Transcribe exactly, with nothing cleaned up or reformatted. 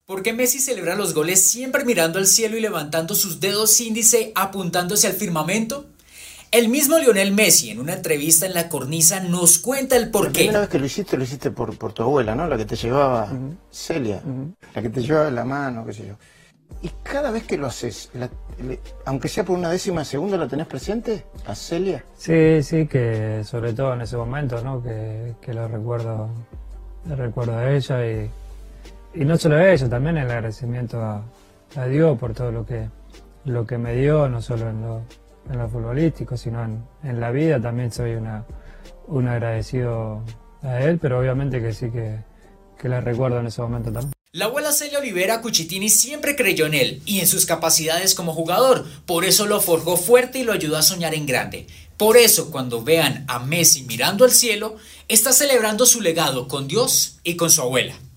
¿Por qué Messi celebra los goles siempre mirando al cielo y levantando sus dedos índice apuntándose al firmamento? El mismo Lionel Messi, en una entrevista en La Cornisa, nos cuenta el porqué. La primera vez que lo hiciste, lo hiciste por, por tu abuela, ¿no? La que te llevaba, uh-huh. Celia, uh-huh. La que te llevaba la mano, qué sé yo. Y cada vez que lo haces, la, le, aunque sea por una décima de segundo, ¿la tenés presente a Celia? Sí, sí, que sobre todo en ese momento, ¿no? Que, que lo recuerdo, lo recuerdo a ella y... Y no solo eso, también el agradecimiento a, a Dios por todo lo que, lo que me dio, no solo en lo, en lo futbolístico, sino en, en la vida. También soy una, un agradecido a él, pero obviamente que sí que, que la recuerdo en ese momento también. La abuela Celia Olivera Cucitini siempre creyó en él y en sus capacidades como jugador, por eso lo forjó fuerte y lo ayudó a soñar en grande. Por eso, cuando vean a Messi mirando al cielo, está celebrando su legado con Dios y con su abuela.